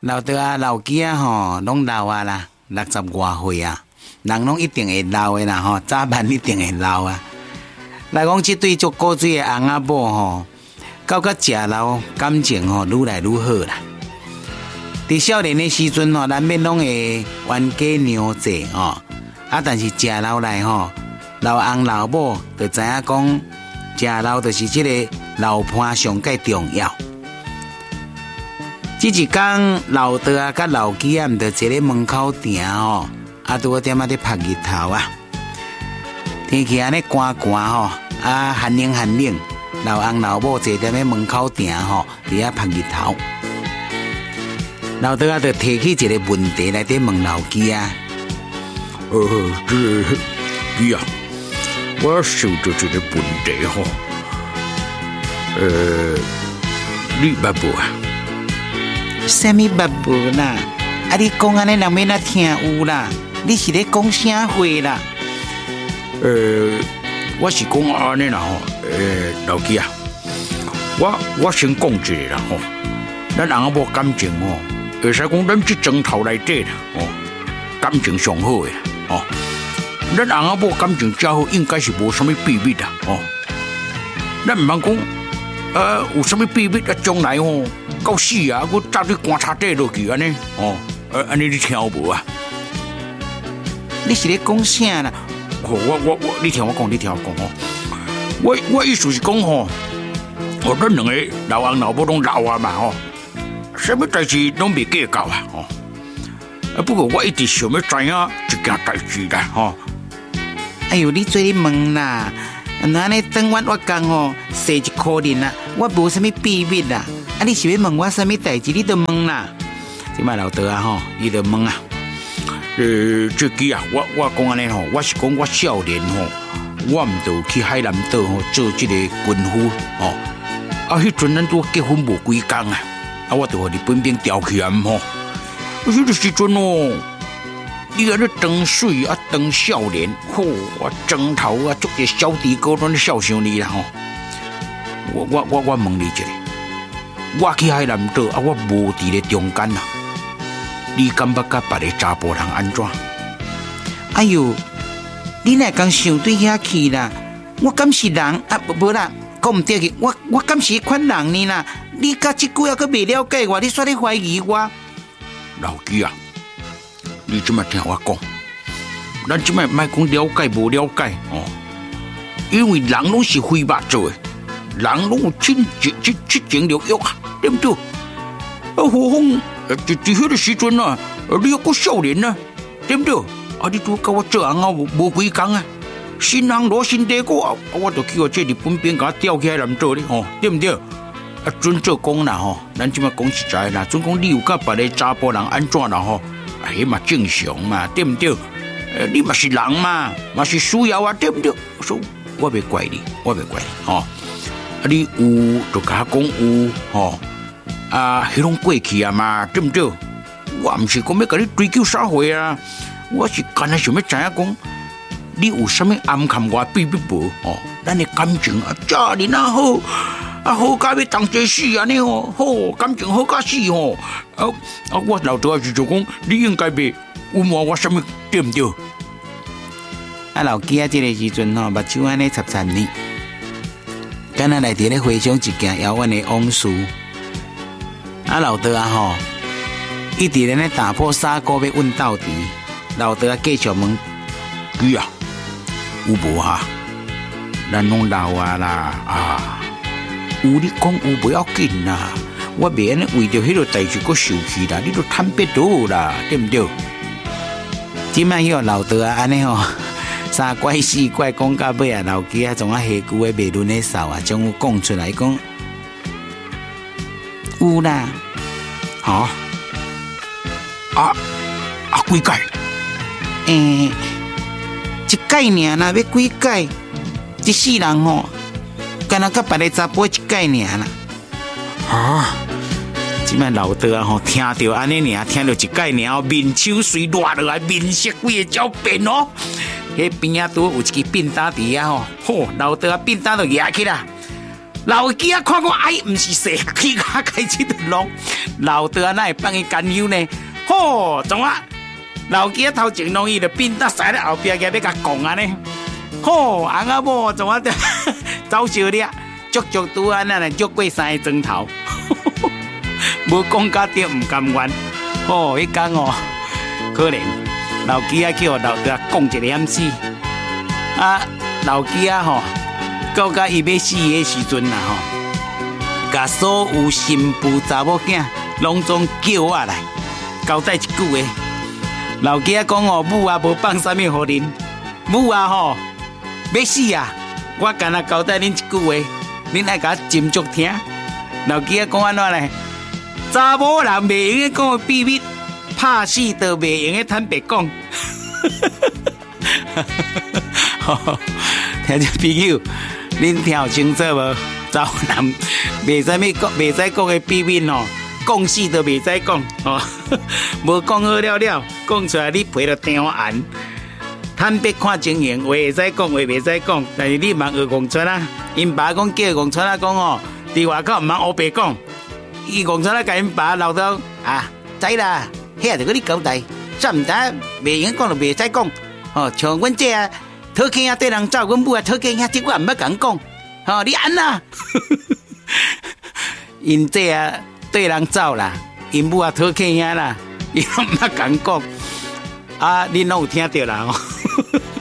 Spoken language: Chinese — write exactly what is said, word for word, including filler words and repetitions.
老爸啊、老囝啊吼，拢老啊啦，六十外岁啊，人拢一定会老的啦吼，早晚一定会老啊。来讲，这对足古锥的翁仔某吼，到甲食老，感情吼愈来愈好啦。伫少年的时阵吼，难免拢会冤家娘济吼，啊，但是食老来吼，老翁老某就知影讲，食老就是这个老伴上介重要。这一天，老爸啊，甲老囝啊，毋着坐咧门口埕吼，啊，拄好点啊咧晒日头啊。天气安尼寒寒吼，啊，寒冷寒冷，老翁老某坐踮咧门口埕吼，伫遐晒日头。老爸啊，就提起一个问题来伫问老囝啊。 呃，这囝啊，我想着一个问题吼，呃，你捌无啊？ 啥物捌无啦？啊，你讲安尼人要哪听有啦？你是咧讲啥话啦？ 呃，我是讲安尼啦吼，呃，老囝啊，我我先讲一个啦吼，咱翁仔某感情吼，会使讲咱这庄头内底啦，哦，感情上好诶，哦，咱翁仔某感情较好，应该是无啥物秘密啦，哦，咱唔通讲，呃，有啥物秘密啊？将来吼。到死啊！我搭对棺材底落去安尼，哦，呃，安尼你听有无啊？ 你是咧讲啥啦？ 我我我我，你听我讲，你听我讲哦。我我意思是讲吼，哦，咱两个老翁老某拢老啊嘛吼，什么代志拢未计较啊，吼。啊，不过我一直想要知影一件代志啦，吼。 哎呦，你做咧问啦？那呢，等我我讲哦，生一可怜啦，我无啥物秘密啦。啊！你是要问我啥物代志？你就问啦。即摆老爸啊吼，伊就问啊。 呃，这个啊，我我讲安尼吼，我是讲我少年吼，我毋就去海南岛吼做这个军夫吼。啊，迄阵咱拄结婚无几工啊，啊，我就互日本兵调去啊吼。啊，迄个时阵哦，你安尼长水啊，长少年，吼，我庄头啊，足个小弟哥拢咧笑想你啦吼。我我我我问你一下。我去海南岛啊，我无伫咧中间啊。你感觉甲别个查甫人安怎？ 哎呦，你哪敢想对遐去啦？我敢是人啊？无啦，讲唔对去，我我敢是迄款人呢啦？你甲即句啊，佫未了解我，你煞咧怀疑我？ 老弟啊，你即摆听我讲，咱即摆莫讲了解无了解哦，因为人拢是非肉做诶。人拢有七七七七情六欲啊，对不对？啊，何况呃，伫伫迄个时阵啊，你又个少年啊，对不对？啊，你拄甲我做翁仔无无几工啊，新人攞新地过啊，我就去互这日本兵甲我调起来南岛咧，吼，对不对？啊，准做讲啦吼，咱即摆讲实在啦，准讲你有甲别个查甫人安怎啦吼，啊，迄嘛正常嘛，对不对？呃，你嘛是人嘛，嘛是需要啊，对不对？所以我袂怪你，我袂怪你，吼。啊，你有就甲我讲有吼，啊，迄拢过去啊嘛，对不对？我毋是讲要甲你追究啥货啊，我是干那想要知影讲，你有啥物暗藏我秘密无？哦，咱的感情啊，遮尼啊好，啊好甲要当作死安尼哦，好感情好甲死吼，啊啊，我老早是就讲，你应该袂冤枉我啥物，对不对？ 啊，老囝啊，这个时阵吼，目睭安尼插插呢。敢若来伫咧回想一件遥远的往事，啊老爸啊吼，一直咧打破砂锅要问到底。老爸啊继续问： 佢啊，有无哈？咱拢老啊啦啊！有你讲有不要紧啦，我袂安尼为着迄个代志搁受气啦，你都坦白就好啦，对不对？ 即摆迄个老爸啊安尼吼。三怪四怪讲到尾啊，老囝啊，从啊下句的袂论的扫啊，将有讲出来讲，有啦， 哈啊啊几届？ 诶、欸，一届尔啦，要几届？一世人吼，干那甲别个查甫一届尔啦。 啊！ 即摆老爸啊吼，听到安尼尔，听到一届尔，面手随热落来，面色规个照变哦。迄边啊，拄有一支便当伫啊吼，吼，老爸啊便当就举起啦， 老鸡啊，看我哎，唔是蛇，起卡开始就弄，老的啊，那会帮伊干休呢？吼，怎啊？老鸡啊，头前弄伊就变得塞咧后边个要甲讲啊呢？吼，翁仔某怎啊？走小咧，足足拄安那来足过三个钟头，无讲甲对唔甘愿。吼，迄讲哦，可怜老鸡啊，叫老的讲一个点死啊，老鸡啊吼。到甲伊要死的时阵啦吼，甲所有新妇查某囝拢总叫我来交代一句话。老鸡仔讲哦，母啊无放啥物互恁，母啊吼要死啊！我干那交代恁一句话，恁爱甲我斟酌听。老鸡仔讲安怎咧？查某人袂用讲秘密，拍死都袂用坦白讲。听众朋友。恁听有清楚无？查某人袂使咩讲，袂使讲的秘密哦，讲死都袂使讲哦，无讲好了了，讲出来你赔了张案。坦白看情形，话会使讲，话袂使讲，但是你茫学讲出啦。因爸讲叫讲出啦讲哦，伫外口毋茫黑白讲，伊讲出啦甲因爸闹到啊，知啦，遐就搁你交代，煞毋知袂用讲就袂使讲，哦，像阮这啊。讨囝仔对人走，阮母啊讨囝仔，即我毋捌讲讲，吼、哦、你安那？因这啊对人走啦，因母啊讨囝仔啦，伊拢毋捌讲讲，啊，恁拢有听到啦吼。